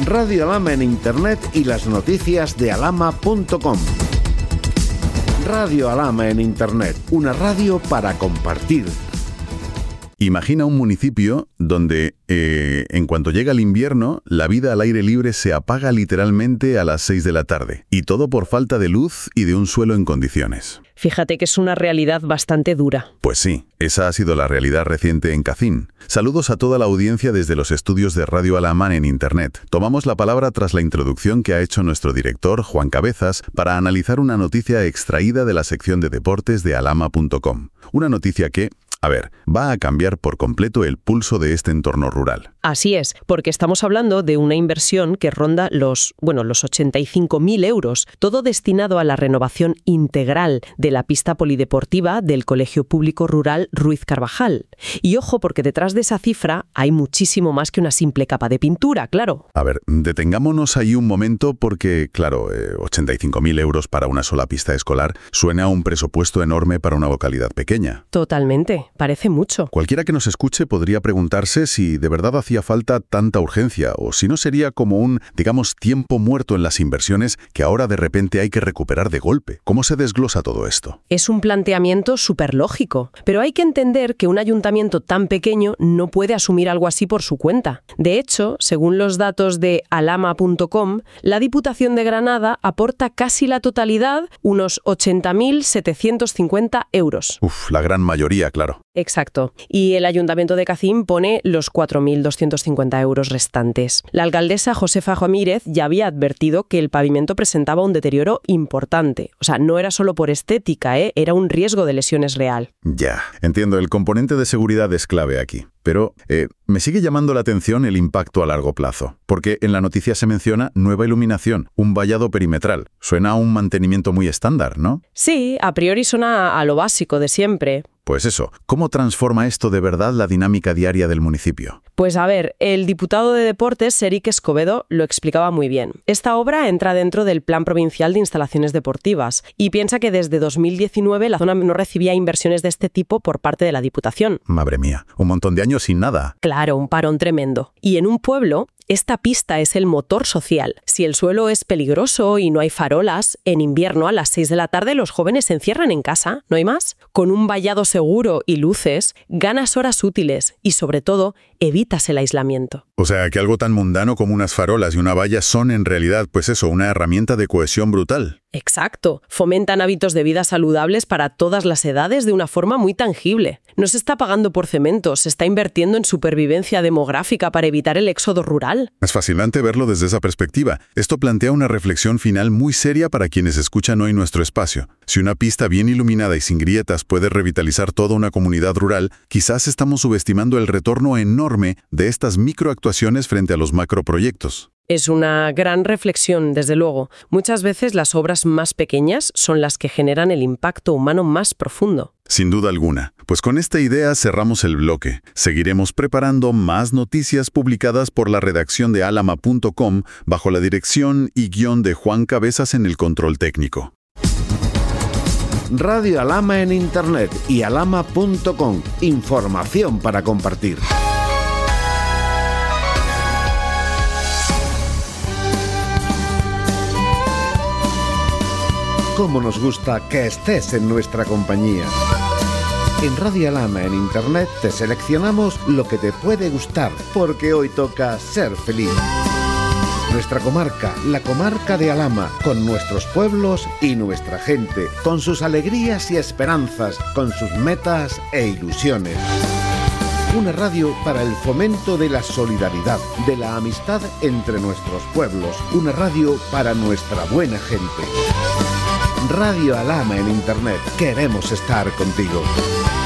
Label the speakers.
Speaker 1: Radio Alhama en Internet y las noticias de alhama.com. Radio Alhama en Internet, una radio para compartir.
Speaker 2: Imagina un municipio donde, en cuanto llega el invierno, la vida al aire libre se apaga literalmente a las 6 de la tarde. Y todo por falta de luz y de un suelo en condiciones.
Speaker 3: Fíjate que es una realidad bastante dura.
Speaker 2: Pues sí, esa ha sido la realidad reciente en Kacín. Saludos a toda la audiencia desde los estudios de Radio Alhama en Internet. Tomamos la palabra tras la introducción que ha hecho nuestro director, Juan Cabezas, para analizar una noticia extraída de la sección de deportes de alhama.com. Una noticia que, va a cambiar por completo el pulso de este entorno rural.
Speaker 3: Así es, porque estamos hablando de una inversión que ronda los 85.000 euros, todo destinado a la renovación integral de la pista polideportiva del Colegio Público Rural Ruiz Carvajal. Y ojo, porque detrás de esa cifra hay muchísimo más que una simple capa de pintura, claro.
Speaker 2: Detengámonos ahí un momento porque, claro, 85.000 euros para una sola pista escolar suena a un presupuesto enorme para una localidad pequeña.
Speaker 3: Totalmente, parece mucho.
Speaker 2: Cualquiera que nos escuche podría preguntarse si de verdad hacía falta tanta urgencia o si no sería como un, tiempo muerto en las inversiones que ahora de repente hay que recuperar de golpe. ¿Cómo se desglosa todo esto?
Speaker 3: Es un planteamiento súper lógico, pero hay que entender que un ayuntamiento tan pequeño no puede asumir algo así por su cuenta. De hecho, según los datos de alhama.com, la Diputación de Granada aporta casi la totalidad, unos 80.750 euros.
Speaker 2: La gran mayoría, claro.
Speaker 3: Exacto. Y el Ayuntamiento de Kacín pone los 4.250 euros restantes. La alcaldesa Josefa Ramírez ya había advertido que el pavimento presentaba un deterioro importante. O sea, no era solo por estética, era un riesgo de lesiones real.
Speaker 2: Ya, entiendo, el componente de seguridad es clave aquí. Pero me sigue llamando la atención el impacto a largo plazo, porque en la noticia se menciona nueva iluminación, un vallado perimetral. Suena a un mantenimiento muy estándar, ¿no?
Speaker 3: Sí, a priori suena a lo básico de siempre.
Speaker 2: Pues eso, ¿cómo transforma esto de verdad la dinámica diaria del municipio?
Speaker 3: Pues el diputado de Deportes, Eric Escobedo, lo explicaba muy bien. Esta obra entra dentro del Plan Provincial de Instalaciones Deportivas y piensa que desde 2019 la zona no recibía inversiones de este tipo por parte de la Diputación.
Speaker 2: Madre mía, un montón de años sin nada.
Speaker 3: Claro, un parón tremendo. Y en un pueblo, esta pista es el motor social. Si el suelo es peligroso y no hay farolas, en invierno a las 6 de la tarde los jóvenes se encierran en casa, ¿no hay más? Con un vallado seguro y luces, ganas horas útiles y, sobre todo, evitas el aislamiento.
Speaker 2: O sea, que algo tan mundano como unas farolas y una valla son en realidad, una herramienta de cohesión brutal.
Speaker 3: Exacto. Fomentan hábitos de vida saludables para todas las edades de una forma muy tangible. No se está pagando por cemento, se está invirtiendo en supervivencia demográfica para evitar el éxodo rural.
Speaker 2: Es fascinante verlo desde esa perspectiva. Esto plantea una reflexión final muy seria para quienes escuchan hoy nuestro espacio. Si una pista bien iluminada y sin grietas puede revitalizar toda una comunidad rural, quizás estamos subestimando el retorno enorme de estas microactuaciones frente a los macroproyectos.
Speaker 3: Es una gran reflexión, desde luego. Muchas veces las obras más pequeñas son las que generan el impacto humano más profundo.
Speaker 2: Sin duda alguna. Pues con esta idea cerramos el bloque. Seguiremos preparando más noticias publicadas por la redacción de alhama.com bajo la dirección y guión de Juan Cabezas en el control técnico.
Speaker 1: Radio Alhama en Internet y alhama.com. Información para compartir. Cómo nos gusta que estés en nuestra compañía. En Radio Alhama en Internet te seleccionamos lo que te puede gustar, porque hoy toca ser feliz. Nuestra comarca, la comarca de Alhama, con nuestros pueblos y nuestra gente, con sus alegrías y esperanzas, con sus metas e ilusiones. Una radio para el fomento de la solidaridad, de la amistad entre nuestros pueblos. Una radio para nuestra buena gente. Radio Alhama en Internet. Queremos estar contigo.